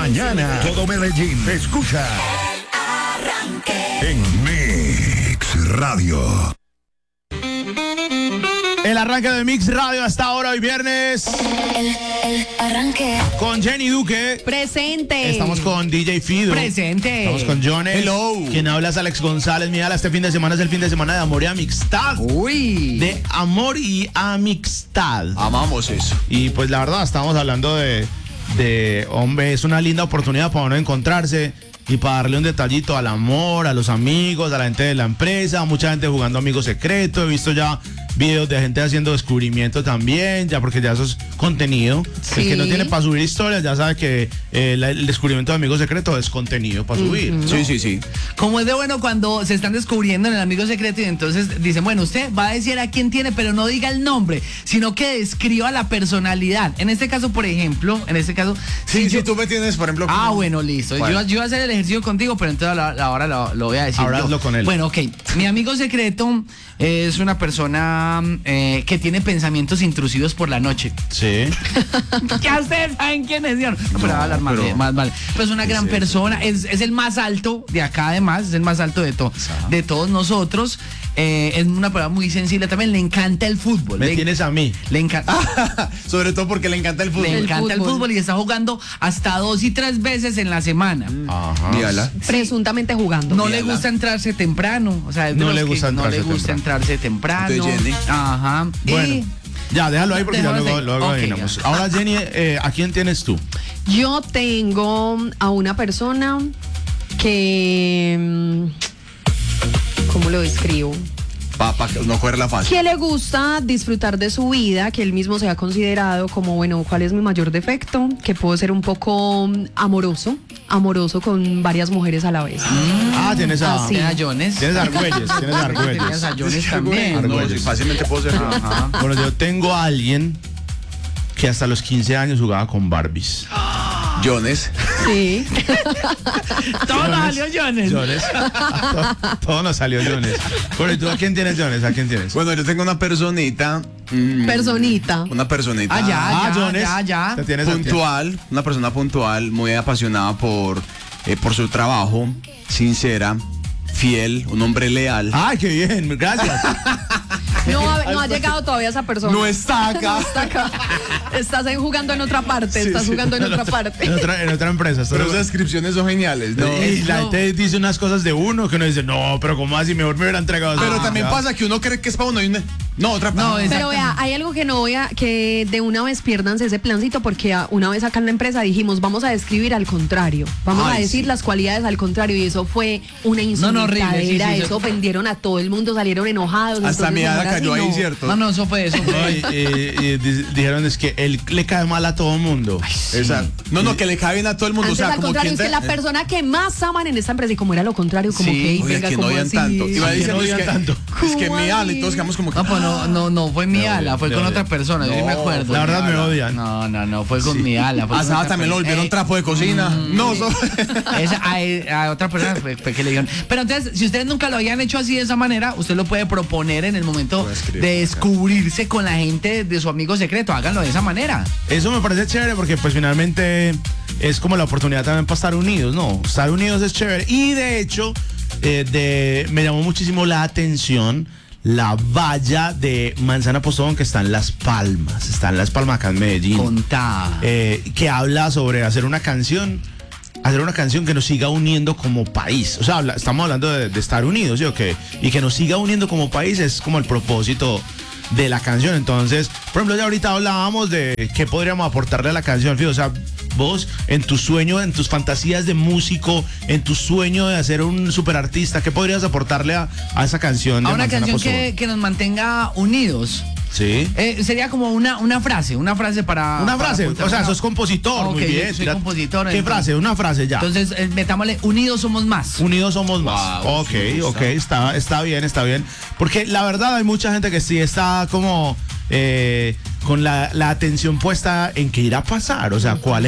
Mañana, todo Medellín te escucha en Mix Radio. El arranque de Mix Radio hasta ahora, hoy viernes. El arranque. Con Jenny Duque. Presente. Estamos con DJ Fido. Presente. Estamos con Jones. Hello. Quien habla es Alex González. Mira, este fin de semana es el fin de semana de amor y amistad. Uy. De amor y amistad. Amamos eso. Y pues la verdad, estamos hablando de hombre, es una linda oportunidad para uno encontrarse y para darle un detallito al amor, a los amigos, a la gente de la empresa, mucha gente jugando amigo secreto. He visto ya videos de gente haciendo descubrimiento también, ya porque ya eso es contenido. Sí. El que no tiene para subir historias ya sabe que el descubrimiento de amigo secreto es contenido para subir. ¿no? Sí. Como es de bueno cuando se están descubriendo en el amigo secreto y entonces dicen, bueno, usted va a decir a quién tiene, pero no diga el nombre, sino que describa la personalidad. En este caso, por ejemplo, Sí, yo- si tú me tienes, por ejemplo... Ah, bueno, listo. Yo iba a hacer el ejercicio contigo, pero entonces ahora lo voy a decir. Ahora yo. hazlo con él. Bueno, ok. Mi amigo secreto es una persona que tiene pensamientos intrusivos por la noche. Sí. Ya ustedes saben quién es, ¿sí o no? No, pero va a hablar más, pero- más vale. Pues una gran persona, es el más alto de acá además, es el más alto de todos nosotros. Es una persona muy sensible también, le encanta el fútbol. Me tienes a mí. Le encanta. Sobre todo porque le encanta el fútbol. Le El encanta el fútbol. fútbol y está jugando hasta 2 y 3 veces en la semana. Ajá. Mírala. Presuntamente jugando. No le Mírala. gusta entrarse temprano, o sea, es de No los le que gusta no le entrarse gusta temprano. entrarse temprano. Entonces, Jenny. Ajá. Bueno, Y ya, déjalo ahí porque ya Dejémoslo luego ahí. Ok, adivinamos. ya. Ahora, Jenny, ¿a quién tienes tú? Yo tengo a una persona que... ¿cómo lo describo? Para no cogerla fácil. Que le gusta disfrutar de su vida, que él mismo se ha considerado como, bueno, ¿cuál es mi mayor defecto? Que puedo ser un poco amoroso con varias mujeres a la vez. Ah, tienes a... Así. tiene a Jones. Tienes Argüelles, tienes Tenías Argüelles. a Jones también. No, sí, fácilmente puedo ser. Ajá. Bueno, yo tengo a alguien que hasta los 15 años jugaba con Barbies. Jones. Sí. Todo salió Jones. Jones. Todo nos salió Jones. Bueno, ¿y tú a quién tienes, Jones? ¿A quién tienes? Bueno, yo tengo una personita. Personita. Una personita. Ah, ya. Jones. ya. Te tienes a ti. Puntual. Una persona puntual, muy apasionada por su trabajo. Sincera. Fiel. Un hombre leal. Ay, qué bien, gracias. No ha llegado todavía esa persona. No está acá. Está acá. Estás ahí jugando en otra parte. Estás jugando en otra parte. En otra empresa. Pero esas descripciones son geniales. ¿no? Y la gente dice unas cosas de uno que uno dice, no, pero ¿cómo así? Mejor me hubiera entregado. Pero así". también Ya. pasa que uno cree que es para uno y no, otra No, es- Pero vea, hay algo que no voy a, que de una vez piérdanse ese plancito, porque una vez acá en la empresa dijimos, vamos a describir al contrario, vamos Ay, a decir sí. las cualidades al contrario, y eso fue una No, horrible, insultadera, sí, eso ofendieron a todo el mundo, salieron enojados. Hasta entonces, mi hada ahora sí, cayó ahí, no. ¿cierto? No, eso fue. No, dijeron es que él le cae mal a todo mundo. Exacto. No, que le cae bien a todo el mundo. Antes, o sea, al como contrario, quien es que la persona que más aman en esta empresa, y como era lo contrario, como Sí, que, "Ey, Oiga, venga, que no ¿cómo odian así?". tanto. Iba Sí, que diciendo no es odian que, tanto. es que ¿Cómo mi ala así? y todos quedamos como que. No, pues no fue mi ala, fue me con odian. otra persona, yo ni me acuerdo. La verdad me ala. odian. No, fue con mi ala. Fue A con Saba otra también lo volvieron trapo de cocina. No, a otra persona fue que le dieron. Pero entonces, si ustedes nunca lo habían hecho así de esa manera, usted lo puede proponer en el momento Puede escribir de por acá. descubrirse con la gente de su amigo secreto. Háganlo de esa manera. Eso me parece chévere porque pues finalmente es como la oportunidad también para estar unidos, ¿no? Estar unidos es chévere. Y de hecho, me llamó muchísimo la atención la valla de Manzana Postobón que está en Las Palmas. Está en Las Palmas acá en Medellín. Contá. Que habla sobre hacer una canción que nos siga uniendo como país. O sea, estamos hablando de estar unidos, ¿sí o qué? Y que nos siga uniendo como país es como el propósito de la canción. Entonces, por ejemplo, ya ahorita hablábamos de qué podríamos aportarle a la canción, Fido. O sea, vos en tu sueño, en tus fantasías de músico, en tu sueño de hacer un superartista, ¿qué podrías aportarle a esa canción? De A una Manzana canción Postobón? que nos mantenga unidos. Sí. Sería como una frase para... Una frase, para o sea, apuntar. sos compositor, Ok, muy bien. soy compositor, ¿Qué entonces- frase? Una frase ya. Entonces, metámosle, unidos somos más. Unidos somos más. Wow, Ok, sí me gusta. ok, está bien. Porque la verdad hay mucha gente que sí está como con la atención puesta en qué irá a pasar. O sea, cuál es